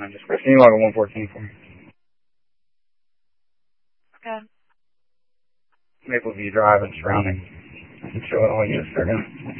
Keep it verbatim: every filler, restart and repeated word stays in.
fine. Just can you log a one fourteen for me? Okay. Maple View Drive and surrounding. Show it all you just there now.